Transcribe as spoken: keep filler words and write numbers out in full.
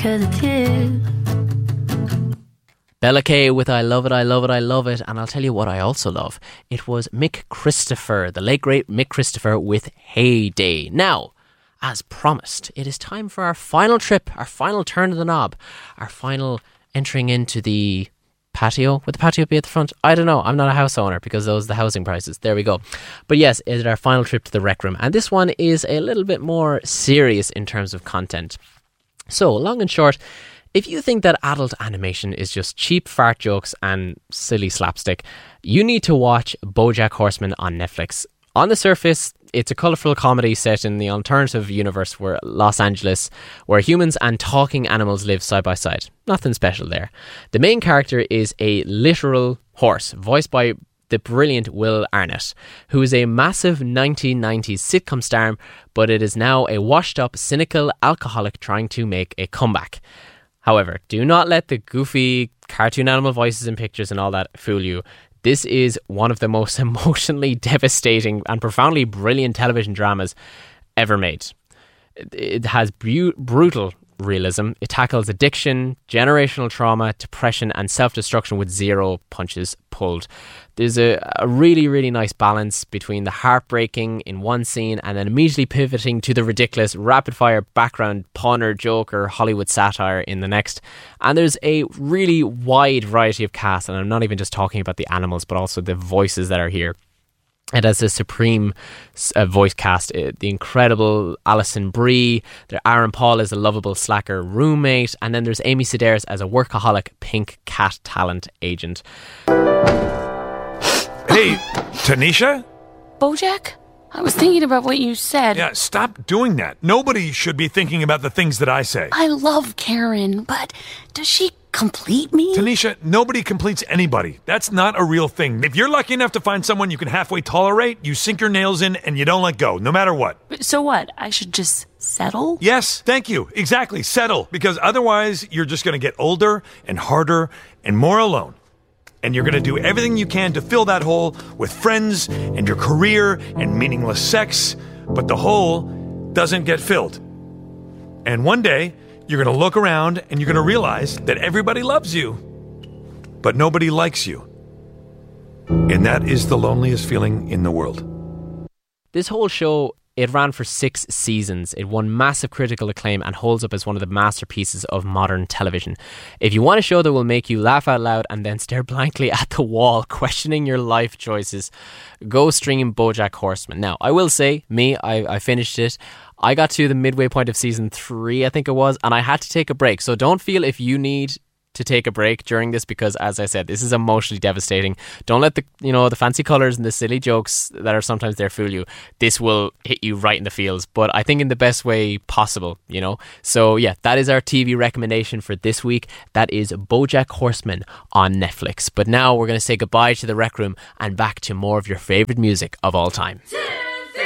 'cause it's you. Bella Kay with I Love It, I Love It, I Love It. And I'll tell you what I also love. It was Mick Christopher, the late great Mick Christopher with Heyday. Now, as promised, it is time for our final trip, our final turn of the knob, our final entering into the patio. Would the patio be at the front? I don't know. I'm not a house owner because those are the housing prices. There we go. But yes, it is our final trip to the rec room. And this one is a little bit more serious in terms of content. So, long and short, if you think that adult animation is just cheap fart jokes and silly slapstick, you need to watch BoJack Horseman on Netflix. On the surface, it's a colourful comedy set in the alternative universe where Los Angeles, where humans and talking animals live side by side. Nothing special there. The main character is a literal horse, voiced by the brilliant Will Arnett, who is a massive nineteen nineties sitcom star, but it is now a washed-up, cynical alcoholic trying to make a comeback. However, do not let the goofy cartoon animal voices and pictures and all that fool you. This is one of the most emotionally devastating and profoundly brilliant television dramas ever made. It has bu- brutal realism. It tackles addiction, generational trauma, depression, and self-destruction with zero punches pulled. There's a, a really, really nice balance between the heartbreaking in one scene and then immediately pivoting to the ridiculous rapid-fire background pun or joke or Hollywood satire in the next. And there's a really wide variety of cast, and I'm not even just talking about the animals, but also the voices that are here. It has a supreme uh, voice cast. Uh, the incredible Alison Brie. There, Aaron Paul is a lovable slacker roommate. And then there's Amy Sedaris as a workaholic pink cat talent agent. Hey, Tanisha? BoJack? I was thinking about what you said. Yeah, stop doing that. Nobody should be thinking about the things that I say. I love Karen, but does she complete me? Tanisha, nobody completes anybody. That's not a real thing. If you're lucky enough to find someone you can halfway tolerate, you sink your nails in and you don't let go, no matter what. So what? I should just settle? Yes, thank you. Exactly, settle. Because otherwise, you're just going to get older and harder and more alone. And you're going to do everything you can to fill that hole with friends and your career and meaningless sex, but the hole doesn't get filled. And one day, you're going to look around and you're going to realize that everybody loves you, but nobody likes you. And that is the loneliest feeling in the world. This whole show, it ran for six seasons. It won massive critical acclaim and holds up as one of the masterpieces of modern television. If you want a show that will make you laugh out loud and then stare blankly at the wall, questioning your life choices, go stream BoJack Horseman. Now, I will say, me, I, I finished it. I got to the midway point of season three, I think it was, and I had to take a break. So don't feel if you need to take a break during this, because as I said, this is emotionally devastating. Don't let the you know the fancy colours and the silly jokes that are sometimes there fool you. This will hit you right in the feels, but I think in the best way possible, you know. So yeah, that is our T V recommendation for this week. That is BoJack Horseman on Netflix. But now we're going to say goodbye to the Rec Room and back to more of your favourite music of all time.